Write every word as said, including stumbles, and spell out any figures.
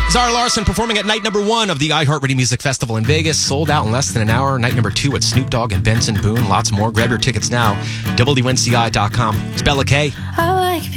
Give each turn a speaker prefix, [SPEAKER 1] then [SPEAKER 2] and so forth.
[SPEAKER 1] Zara Larsson performing at night number one of the iHeartRadio Music Festival in Vegas. Sold out in less than an hour. Night number two at Snoop Dogg and Benson Boone. Lots more. Grab your tickets now. W N C I dot com. It's Bella K.
[SPEAKER 2] I like